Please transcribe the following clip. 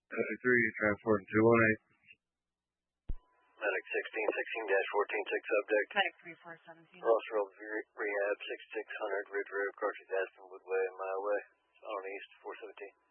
transport 218. Medic 1616-146 subject. Medic 3417. Crossroads Rehab 6600 Ridge Road, Carthage, Aspen, Woodway, Mileway. On east 417.